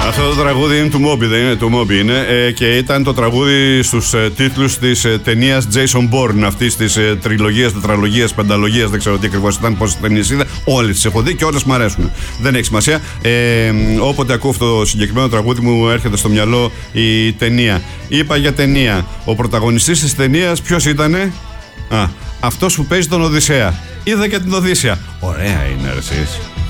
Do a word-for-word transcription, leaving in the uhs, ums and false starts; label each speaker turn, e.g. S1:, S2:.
S1: Αυτό το τραγούδι είναι του Moby, δεν είναι, του Moby είναι, ε, και ήταν το τραγούδι στους ε, τίτλους της ε, ταινίας Jason Bourne, αυτής της ε, τριλογίας, τετραλογίας, πενταλογίας, δεν ξέρω τι ακριβώς ήταν, πόσες ταινίες είδα. Όλες τις έχω δει και όλες μου αρέσουν. Δεν έχει σημασία. Ε, όποτε ακούω αυτό το συγκεκριμένο τραγούδι μου έρχεται στο μυαλό η ταινία. Είπα για ταινία. Ο πρωταγωνιστής της ταινίας ποιος ήτανε? Α, αυτός που παίζει τον Οδυσσέα. Είδα και την Οδύσσεια. Ωραία είναι, εσείς.